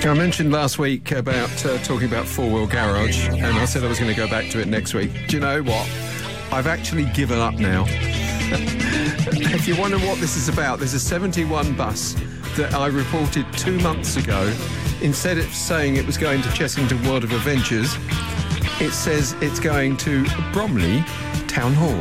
I mentioned last week about talking about Four Wheel Garage, and I said I was going to go back to it next week. Do you know what? I've actually given up now. If you wonder what this is about, there's a 71 bus that I reported 2 months ago. Instead of saying it was going to Chessington World of Adventures, it says it's going to Bromley Town Hall.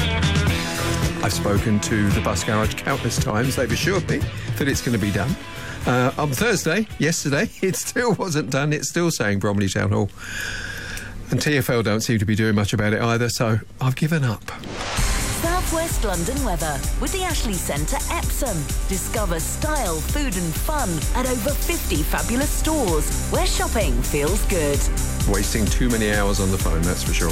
I've spoken to the bus garage countless times. They've assured me that it's going to be done. On Thursday, yesterday, it still wasn't done. It's still saying Bromley Town Hall. And TfL don't seem to be doing much about it either, so I've given up. South West London weather with the Ashley Centre Epsom. Discover style, food and fun at over 50 fabulous stores where shopping feels good. Wasting too many hours on the phone, that's for sure.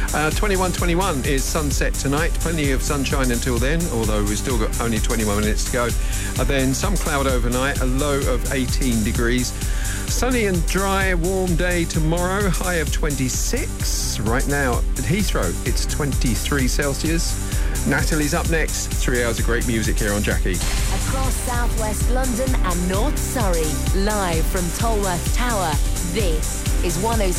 21:21 is sunset tonight. Plenty of sunshine until then, although we've still got only 21 minutes to go. Then some cloud overnight, a low of 18 degrees. Sunny and dry, warm day tomorrow, high of 26. Right now at Heathrow, it's 23 Celsius. Natalie's up next. 3 hours of great music here on Jackie. Across South West London and North Surrey, live from Tolworth Tower, this is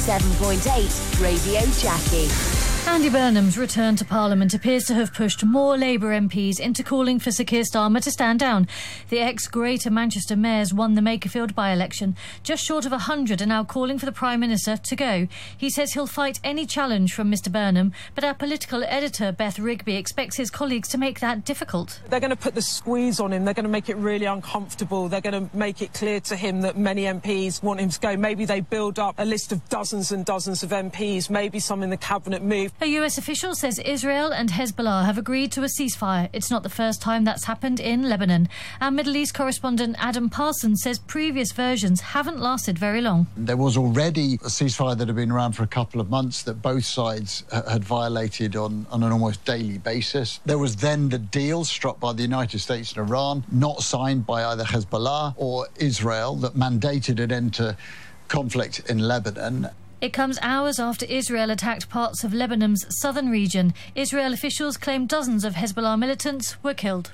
107.8 Radio Jackie. Andy Burnham's return to Parliament appears to have pushed more Labour MPs into calling for Sir Keir Starmer to stand down. The ex-Greater Manchester mayors won the Makerfield by-election. Just short of 100 are now calling for the Prime Minister to go. He says he'll fight any challenge from Mr Burnham, but our political editor, Beth Rigby, expects his colleagues to make that difficult. They're going to put the squeeze on him. They're going to make it really uncomfortable. They're going to make it clear to him that many MPs want him to go. Maybe they build up a list of dozens and dozens of MPs. Maybe some in the Cabinet move. A US official says Israel and Hezbollah have agreed to a ceasefire. It's not the first time that's happened in Lebanon. Our Middle East correspondent Adam Parsons says previous versions haven't lasted very long. There was already a ceasefire that had been around for a couple of months that both sides had violated on an almost daily basis. There was then the deal struck by the United States and Iran, not signed by either Hezbollah or Israel, that mandated an end to conflict in Lebanon. It comes hours after Israel attacked parts of Lebanon's southern region. Israel officials claim dozens of Hezbollah militants were killed.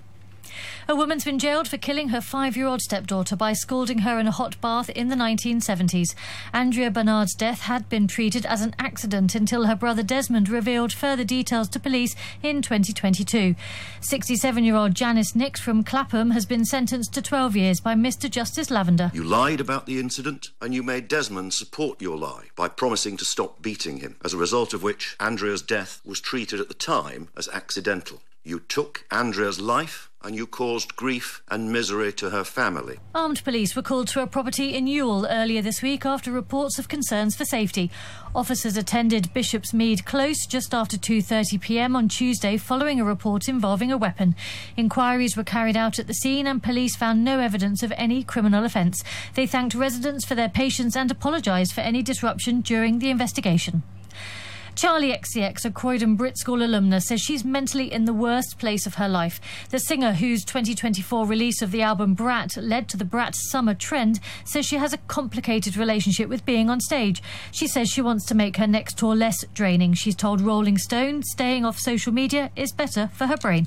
A woman's been jailed for killing her 5-year-old stepdaughter by scalding her in a hot bath in the 1970s. Andrea Bernard's death had been treated as an accident until her brother Desmond revealed further details to police in 2022. 67-year-old Janice Nix from Clapham has been sentenced to 12 years by Mr Justice Lavender. You lied about the incident and you made Desmond support your lie by promising to stop beating him, as a result of which Andrea's death was treated at the time as accidental. You took Andrea's life and you caused grief and misery to her family. Armed police were called to a property in Ewell earlier this week after reports of concerns for safety. Officers attended Bishopsmead Close just after 2:30 p.m. on Tuesday following a report involving a weapon. Inquiries were carried out at the scene and police found no evidence of any criminal offence. They thanked residents for their patience and apologised for any disruption during the investigation. Charlie XCX, a Croydon Brit School alumna, says she's mentally in the worst place of her life. The singer, whose 2024 release of the album Brat led to the Brat summer trend, says she has a complicated relationship with being on stage. She says she wants to make her next tour less draining. She's told Rolling Stone staying off social media is better for her brain.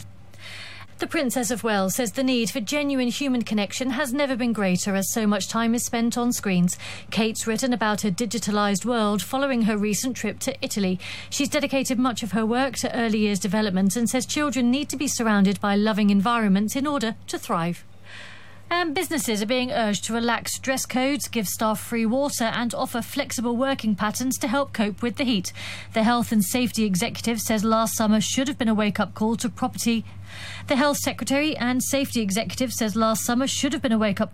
The Princess of Wales says the need for genuine human connection has never been greater as so much time is spent on screens. Kate's written about her digitalised world following her recent trip to Italy. She's dedicated much of her work to early years development and says children need to be surrounded by loving environments in order to thrive. And businesses are being urged to relax dress codes, give staff free water and offer flexible working patterns to help cope with the heat. The Health and Safety Executive says last summer should have been a wake-up call to property. The Health Secretary and Safety Executive says last summer should have been a wake-up